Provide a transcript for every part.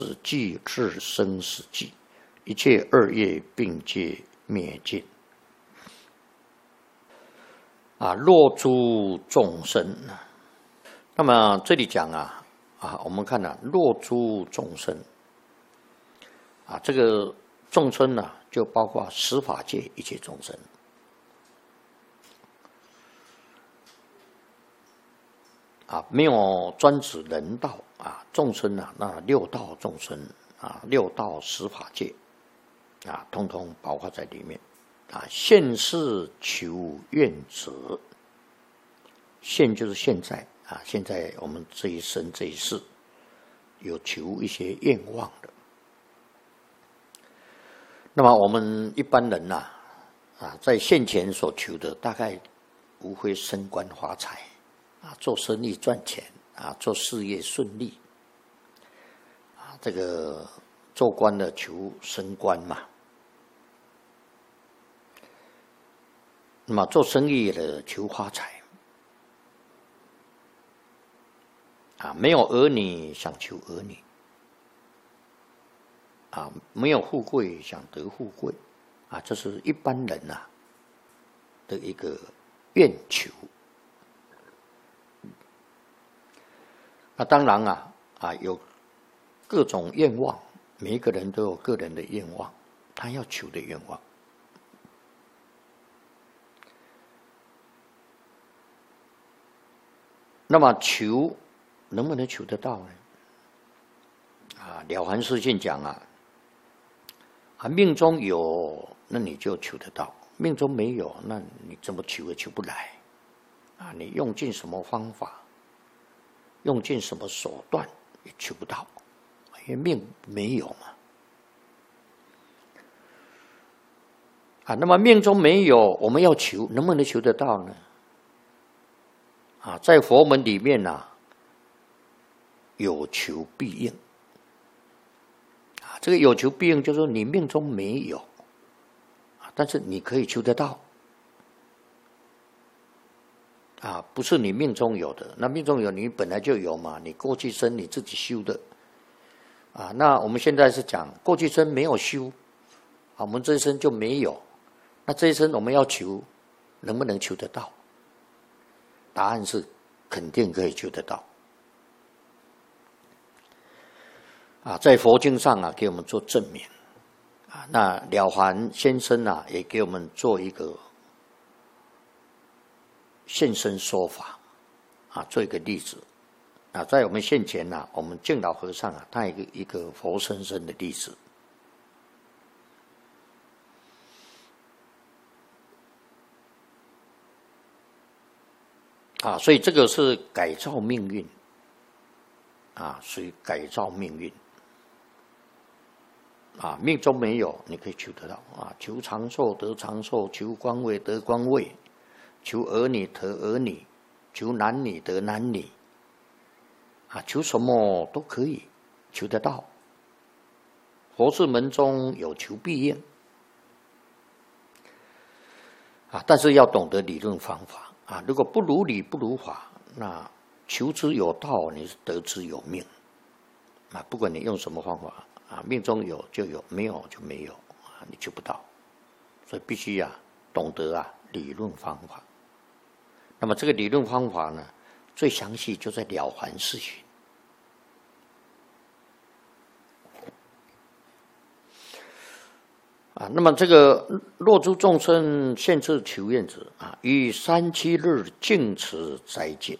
死寂至生死寂，一切恶业并皆灭尽。若诸众生，那么这里讲我们看若诸众生这个众生就包括十法界一切众生。没有专指人道众生那六道众生六道十法界通通包括在里面现世求愿者，现就是现在现在我们这一生这一世有求一些愿望的。那么我们一般人在现前所求的大概无非升官发财做生意赚钱做事业顺利这个做官的求升官嘛，那么做生意的求发财没有儿女想求儿女没有富贵想得富贵这是一般人的一个愿求。当然有各种愿望，每一个人都有个人的愿望，他要求的愿望。那么求能不能求得到呢？了凡四训讲命中有，那你就求得到；命中没有，那你怎么求也求不来你用尽什么方法，用尽什么手段也求不到，因为命没有嘛。那么命中没有，我们要求，能不能求得到呢？在佛门里面有求必应这个有求必应就是说你命中没有但是你可以求得到不是你命中有的，那命中有你本来就有嘛，你过去生你自己修的那我们现在是讲过去生没有修我们这一生就没有，那这一生我们要求能不能求得到？答案是肯定可以求得到在佛经上给我们做证明那了凡先生也给我们做一个现身说法做一个例子在我们现前我们净老和尚他有一个活生生的例子所以这个是改造命运属于改造命运命中没有你可以求得到求长寿得长寿，求官位得官位，求儿女得儿女，求男女得男女求什么都可以求得到。佛事门中有求必应但是要懂得理论方法如果不如理不如法，那求之有道，你是得之有命不管你用什么方法命中有就有，没有就没有你求不到。所以必须懂得理论方法。那么这个理论方法呢，最详细就在了凡四训那么这个若诸众生现世求愿者于37日净持斋戒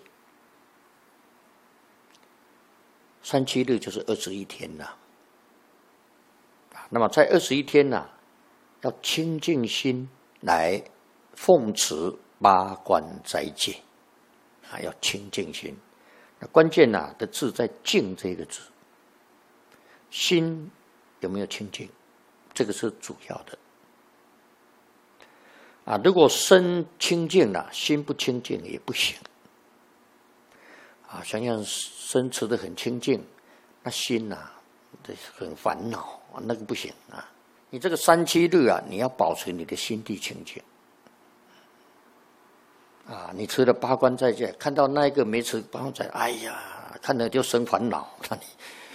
，37日就是21天那么在21天要清净心来奉持八关斋戒要清净心。那关键的字在净这个字，心有没有清净？这个是主要的如果身清净了，心不清净也不行想想身持得很清净，那心很烦恼那个不行你这个37日你要保持你的心地清净你持了八关斋戒，看到那一个没持八关斋戒，哎呀，看了就生烦恼，